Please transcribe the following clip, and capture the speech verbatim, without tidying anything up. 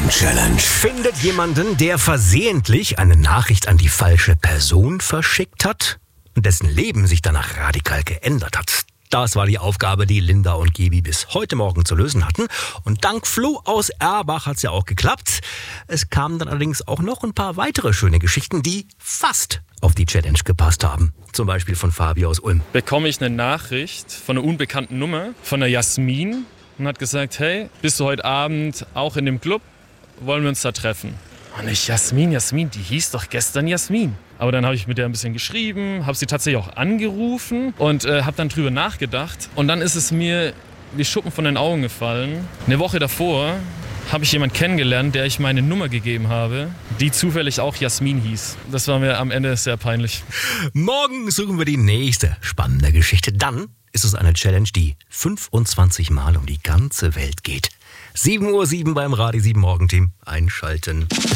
Challenge. Findet jemanden, der versehentlich eine Nachricht an die falsche Person verschickt hat und dessen Leben sich danach radikal geändert hat. Das war die Aufgabe, die Linda und Gibi bis heute Morgen zu lösen hatten. Und dank Flo aus Erbach hat es ja auch geklappt. Es kamen dann allerdings auch noch ein paar weitere schöne Geschichten, die fast auf die Challenge gepasst haben. Zum Beispiel von Fabi aus Ulm. Bekomme ich eine Nachricht von einer unbekannten Nummer, von der Jasmin, und hat gesagt, hey, bist du heute Abend auch in dem Club? Wollen wir uns da treffen? Und ich, Jasmin, Jasmin, die hieß doch gestern Jasmin. Aber dann habe ich mit der ein bisschen geschrieben, habe sie tatsächlich auch angerufen und äh, habe dann drüber nachgedacht. Und dann ist es mir wie Schuppen von den Augen gefallen. Eine Woche davor habe ich jemanden kennengelernt, der ich meine Nummer gegeben habe, die zufällig auch Jasmin hieß. Das war mir am Ende sehr peinlich. Morgen suchen wir die nächste spannende Geschichte. Dann ist es eine Challenge, die fünfundzwanzig Mal um die ganze Welt geht. sieben Uhr sieben beim Radio sieben Morgenteam. Einschalten.